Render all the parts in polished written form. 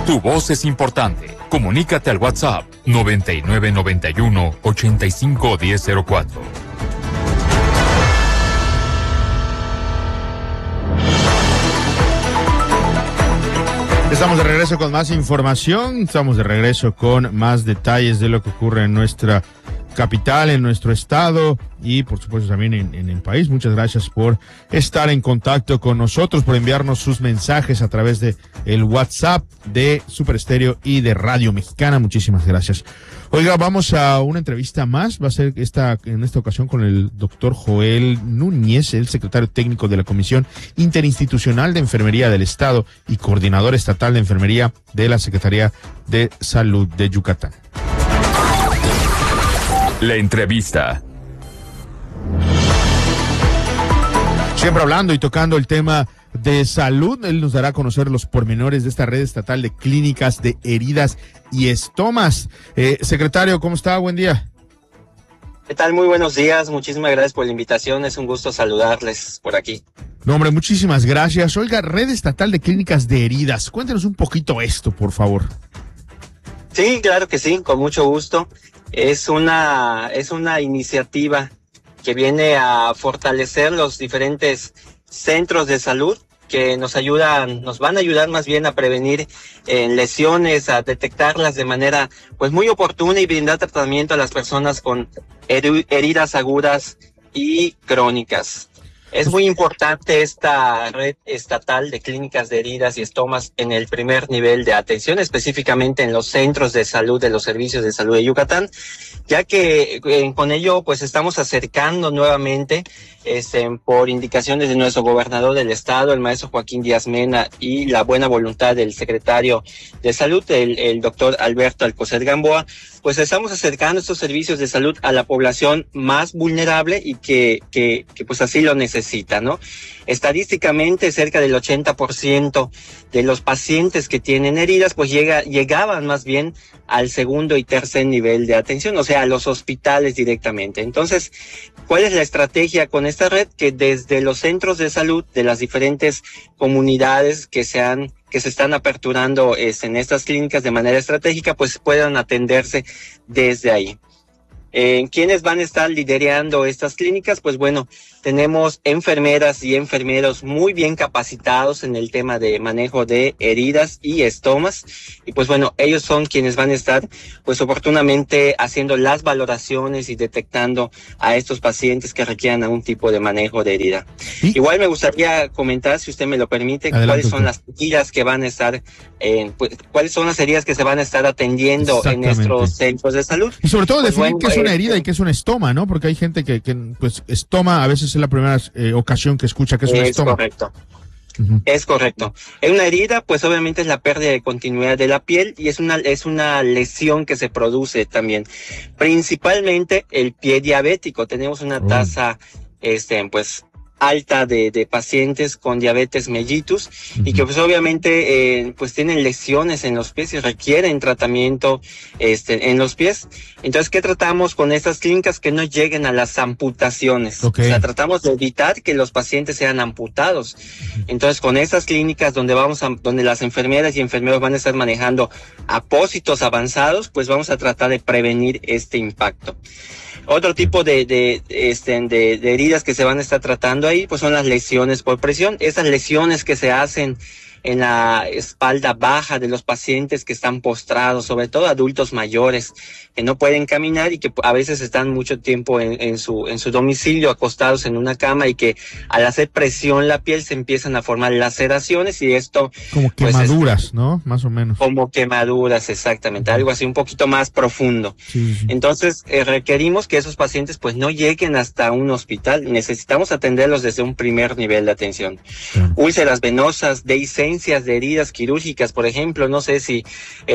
Tu voz es importante. Comunícate al WhatsApp 9991 851004. Estamos de regreso con más información, estamos de regreso con más detalles de lo que ocurre en nuestra capital, en nuestro estado y por supuesto también en el país. Muchas gracias por estar en contacto con nosotros, por enviarnos sus mensajes a través de el WhatsApp de Super Estéreo y de Radio Mexicana. Muchísimas gracias. Oiga, vamos a una entrevista más. Va a ser en esta ocasión con el doctor Joel Núñez, el secretario técnico de la Comisión Interinstitucional de Enfermería del Estado y coordinador estatal de enfermería de la Secretaría de Salud de Yucatán. La entrevista. Siempre hablando y tocando el tema de salud, él nos dará a conocer los pormenores de esta red estatal de clínicas de heridas y estomas. Secretario, ¿cómo está? Buen día. ¿Qué tal? Muy buenos días. Muchísimas gracias por la invitación. Es un gusto saludarles por aquí. No, hombre, muchísimas gracias. Oiga, red estatal de clínicas de heridas. Cuéntenos un poquito esto, por favor. Sí, claro que sí, con mucho gusto. Es una iniciativa que viene a fortalecer los diferentes centros de salud que nos van a ayudar más bien a prevenir lesiones, a detectarlas de manera pues muy oportuna y brindar tratamiento a las personas con heridas agudas y crónicas. Es muy importante esta red estatal de clínicas de heridas y estomas en el primer nivel de atención, específicamente en los centros de salud de los servicios de salud de Yucatán, ya que con ello pues estamos acercando nuevamente por indicaciones de nuestro gobernador del estado, el maestro Joaquín Díaz Mena, y la buena voluntad del secretario de salud, el doctor Alberto Alcocer Gamboa, pues estamos acercando estos servicios de salud a la población más vulnerable y que pues así lo necesita, ¿no? Estadísticamente, cerca del 80% de los pacientes que tienen heridas, pues llegaban más bien al segundo y tercer nivel de atención, o sea, a los hospitales directamente. Entonces, ¿cuál es la estrategia con esta red? Que desde los centros de salud de las diferentes comunidades que se están aperturando en estas clínicas de manera estratégica, pues puedan atenderse desde ahí. ¿Quiénes van a estar liderando estas clínicas? Pues bueno, tenemos enfermeras y enfermeros muy bien capacitados en el tema de manejo de heridas y estomas. Y pues bueno, ellos son quienes van a estar pues oportunamente haciendo las valoraciones y detectando a estos pacientes que requieran algún tipo de manejo de herida. ¿Sí? Igual me gustaría comentar, si usted me lo permite, cuáles son las heridas que van a estar, cuáles son las heridas que se van a estar atendiendo en nuestros centros de salud. Y sobre todo pues definir qué es una herida y qué es un estoma, ¿no? Porque hay gente que pues estoma a veces es la primera ocasión que escucha que es un estoma. Es correcto. Uh-huh. Es correcto. En una herida, pues obviamente es la pérdida de continuidad de la piel y es una lesión que se produce también. Principalmente el pie diabético. Tenemos una tasa, pues alta de pacientes con diabetes mellitus y que pues obviamente pues tienen lesiones en los pies y requieren tratamiento en los pies. Entonces, ¿qué tratamos con estas clínicas? Que no lleguen a las amputaciones. Okay. O sea, tratamos de evitar que los pacientes sean amputados. Entonces, con estas clínicas donde las enfermeras y enfermeros van a estar manejando apósitos avanzados, pues vamos a tratar de prevenir este impacto. Otro tipo de heridas que se van a estar tratando ahí, pues son las lesiones por presión. Esas lesiones que se hacen en la espalda baja de los pacientes que están postrados, sobre todo adultos mayores que no pueden caminar y que a veces están mucho tiempo en su domicilio acostados en una cama y que al hacer presión la piel se empiezan a formar laceraciones y esto como quemaduras, pues, ¿no? Más o menos. Como quemaduras, exactamente, algo así un poquito más profundo. Sí. Entonces requerimos que esos pacientes pues no lleguen hasta un hospital, necesitamos atenderlos desde un primer nivel de atención. Úlceras venosas, dehiscencias de heridas quirúrgicas, por ejemplo, no sé si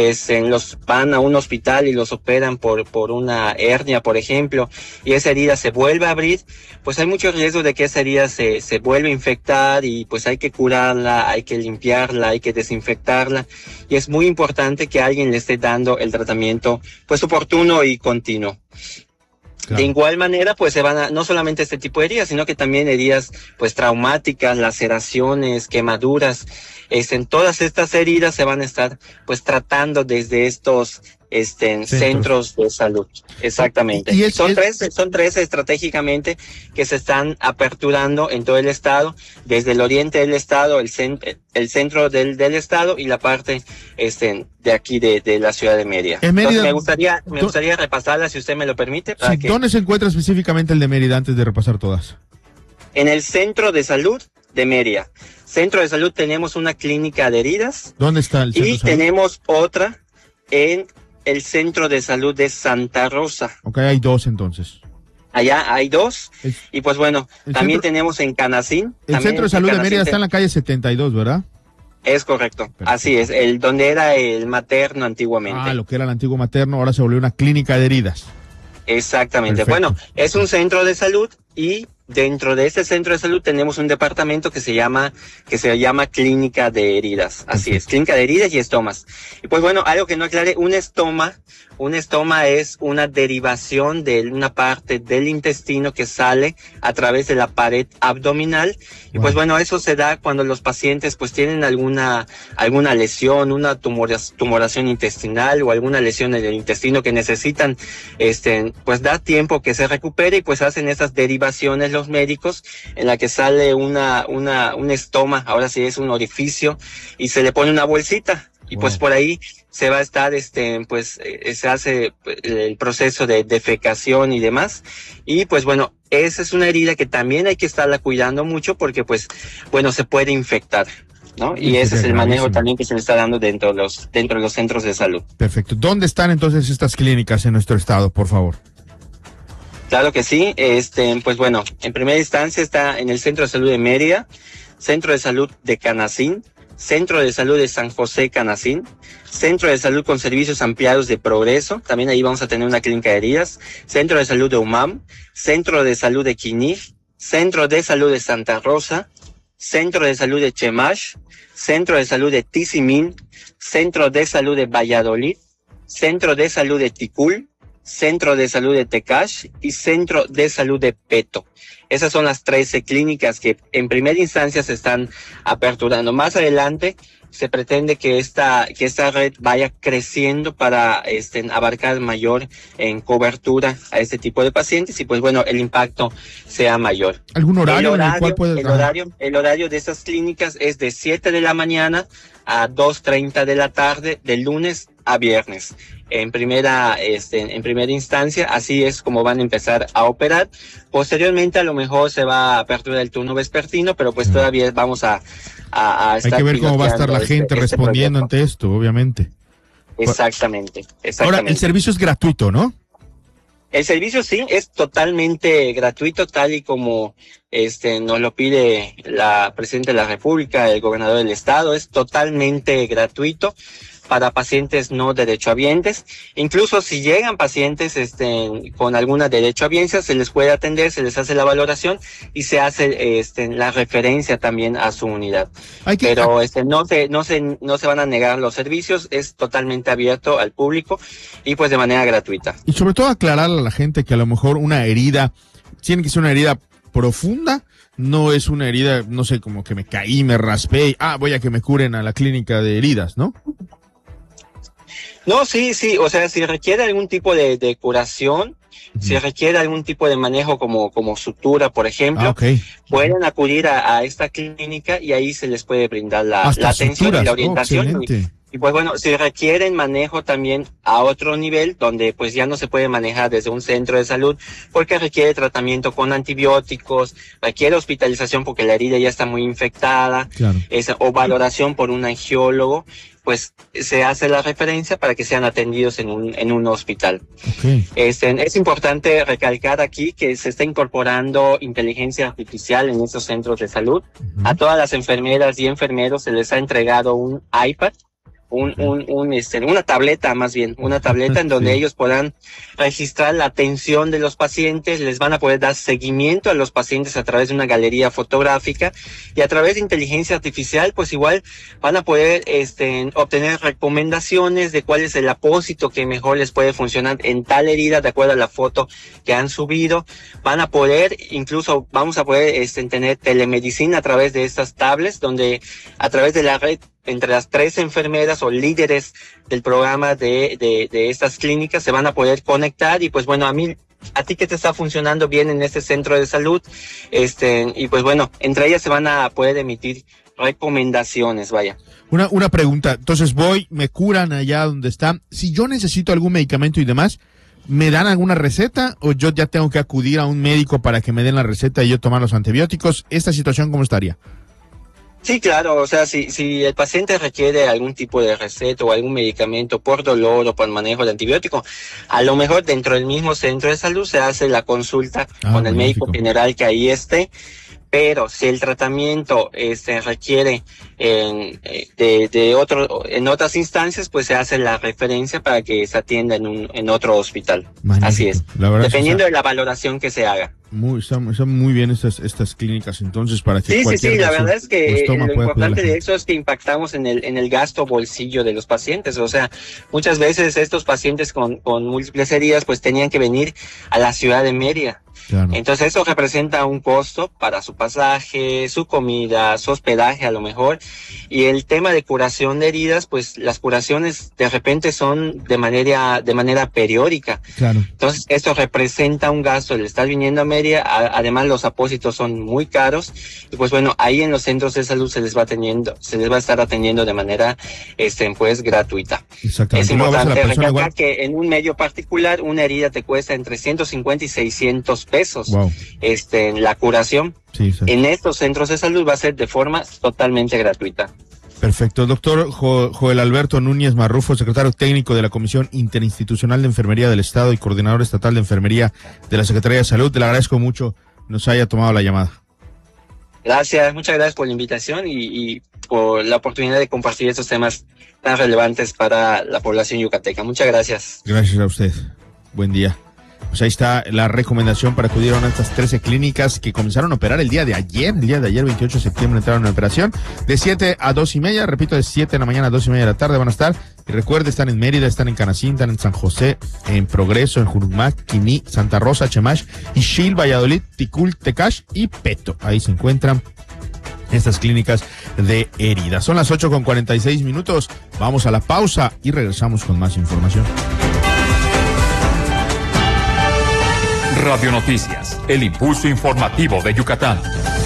van a un hospital y los operan por una hernia, por ejemplo, y esa herida se vuelve a abrir, pues hay mucho riesgo de que esa herida se vuelva a infectar y pues hay que curarla, hay que limpiarla, hay que desinfectarla y es muy importante que alguien le esté dando el tratamiento pues oportuno y continuo. De igual manera, pues se van a, no solamente este tipo de heridas, sino que también heridas pues traumáticas, laceraciones, quemaduras. En todas estas heridas se van a estar pues tratando desde estos centros de salud. Exactamente. Son tres estratégicamente que se están aperturando en todo el estado, desde el oriente del estado, el centro del estado y la parte de aquí de la ciudad de Mérida. Entonces, me gustaría repasarla, si usted me lo permite. ¿Dónde se encuentra específicamente el de Mérida antes de repasar todas? En el centro de salud de Mérida. Centro de salud tenemos una clínica de heridas. ¿Dónde está el centro de salud? Y tenemos otra en el centro de salud de Santa Rosa. Ok, hay dos entonces. Allá hay dos. Y pues bueno, también tenemos en Canacín. El centro de salud de Mérida está en la calle 72, ¿verdad? Es correcto. Perfecto. Así es, donde era el materno antiguamente. Ah, lo que era el antiguo materno, ahora se volvió una clínica de heridas. Exactamente. Perfecto. Bueno, es un centro de salud y dentro de este centro de salud tenemos un departamento que se llama clínica de heridas. Así es, clínica de heridas y estomas. Y pues bueno, algo que no aclaré, un estoma es una derivación de una parte del intestino que sale a través de la pared abdominal. Y pues bueno, eso se da cuando los pacientes pues tienen alguna lesión, una tumoración intestinal o alguna lesión en el intestino que necesitan, pues da tiempo que se recupere y pues hacen esas derivaciones los médicos en la que sale un estoma, ahora sí es un orificio y se le pone una bolsita. Y pues por ahí se va a estar, se hace el proceso de defecación y demás. Y pues bueno, esa es una herida que también hay que estarla cuidando mucho porque pues, bueno, se puede infectar, ¿no? Y ese es el manejo también que se le está dando dentro de los centros de salud. Perfecto. ¿Dónde están entonces estas clínicas en nuestro estado, por favor? Claro que sí. Pues bueno, en primera instancia está en el Centro de Salud de Mérida, Centro de Salud de Canacín, Centro de Salud de San José Canacín, Centro de Salud con Servicios Ampliados de Progreso, también ahí vamos a tener una clínica de heridas, Centro de Salud de UMAM, Centro de Salud de Quinif, Centro de Salud de Santa Rosa, Centro de Salud de Chemash, Centro de Salud de Tizimín, Centro de Salud de Valladolid, Centro de Salud de Ticul, Centro de Salud de Tecash y Centro de Salud de Peto. Esas son las 13 clínicas que en primera instancia se están aperturando. Más adelante se pretende que esta red vaya creciendo para abarcar mayor en cobertura a este tipo de pacientes y pues bueno, el impacto sea mayor. ¿Algún horario en el cual puedes... El horario de estas clínicas es de 7 de la mañana a 2:30 de la tarde, de lunes a viernes. En primera instancia, así es como van a empezar a operar. Posteriormente, a lo mejor se va a aperturar el turno vespertino, pero pues todavía vamos a estar. Hay que ver cómo va a estar la gente respondiendo ante esto, obviamente. Exactamente. Ahora, el servicio es gratuito, ¿no? El servicio sí es totalmente gratuito, tal y como nos lo pide la Presidenta de la República, el Gobernador del Estado, es totalmente gratuito para pacientes no derechohabientes. Incluso si llegan pacientes con alguna derechohabiencia, se les puede atender, se les hace la valoración y se hace la referencia también a su unidad. Pero no se van a negar los servicios, es totalmente abierto al público y pues de manera gratuita. Y sobre todo aclararle a la gente que a lo mejor una herida tiene que ser una herida profunda, no es una herida, no sé, como que me caí, me raspé, voy a que me curen a la clínica de heridas, ¿no? No, sí, o sea, si requiere algún tipo de curación, si requiere algún tipo de manejo como sutura, por ejemplo, pueden acudir a esta clínica y ahí se les puede brindar la atención y la orientación. Y pues bueno, si requieren manejo también a otro nivel, donde pues ya no se puede manejar desde un centro de salud, porque requiere tratamiento con antibióticos, requiere hospitalización porque la herida ya está muy infectada, o valoración por un angiólogo, pues se hace la referencia para que sean atendidos en un hospital. Es importante recalcar aquí que se está incorporando inteligencia artificial en estos centros de salud. A todas las enfermeras y enfermeros se les ha entregado un iPad una tableta más bien, una tableta en donde ellos puedan registrar la atención de los pacientes, les van a poder dar seguimiento a los pacientes a través de una galería fotográfica y a través de inteligencia artificial, pues igual van a poder obtener recomendaciones de cuál es el apósito que mejor les puede funcionar en tal herida de acuerdo a la foto que han subido. Van a poder, incluso vamos a poder tener telemedicina a través de estas tablets, donde a través de la red entre las 3 enfermeras o líderes del programa de estas clínicas se van a poder conectar y pues bueno, a ti que te está funcionando bien en este centro de salud, y pues bueno, entre ellas se van a poder emitir recomendaciones, vaya. Una pregunta, entonces me curan allá donde están, si yo necesito algún medicamento y demás, ¿me dan alguna receta o yo ya tengo que acudir a un médico para que me den la receta y yo tomar los antibióticos? ¿Esta situación cómo estaría? Sí, claro, o sea, si el paciente requiere algún tipo de receta o algún medicamento por dolor o por manejo de antibiótico, a lo mejor dentro del mismo centro de salud se hace la consulta con el médico general que ahí esté, pero si el tratamiento requiere en otras instancias, pues se hace la referencia para que se atienda en otro hospital. Magnífico. Así es, dependiendo de la valoración que se haga. Están muy bien estas clínicas, entonces, para que sí, la verdad es que lo importante de eso es que impactamos en el gasto bolsillo de los pacientes. O sea, muchas veces estos pacientes con múltiples heridas pues tenían que venir a la ciudad de Mérida. Claro. Entonces eso representa un costo para su pasaje, su comida, su hospedaje a lo mejor. Y el tema de curación de heridas, pues las curaciones de repente son de manera periódica. Claro. Entonces esto representa un gasto el estar viniendo a Mérida. Además los apósitos son muy caros y pues bueno, ahí en los centros de salud se les va a estar atendiendo de manera pues gratuita. Es importante recalcar que en un medio particular una herida te cuesta entre 150 y 600 pesos. Wow. La curación. Sí. En estos centros de salud va a ser de forma totalmente gratuita. Perfecto. Doctor Joel Alberto Núñez Marrufo, secretario técnico de la Comisión Interinstitucional de Enfermería del Estado y coordinador estatal de Enfermería de la Secretaría de Salud, le agradezco mucho nos haya tomado la llamada. Gracias, muchas gracias por la invitación y por la oportunidad de compartir estos temas tan relevantes para la población yucateca. Muchas gracias. Gracias a usted. Buen día. Pues ahí está la recomendación para acudir a una de estas 13 clínicas que comenzaron a operar el día de ayer, 28 de septiembre entraron en operación, de 7 a 2:30, repito, de 7 de la mañana a 2:30 de la tarde van a estar, y recuerde, están en Mérida, están en Canacín, están en San José, en Progreso, en Jurumac, Quiní, Santa Rosa, Chemash, Ixil, Valladolid, Ticul, Tecash y Peto, ahí se encuentran estas clínicas de heridas. Son las 8:46, vamos a la pausa y regresamos con más información. Radio Noticias, el impulso informativo de Yucatán.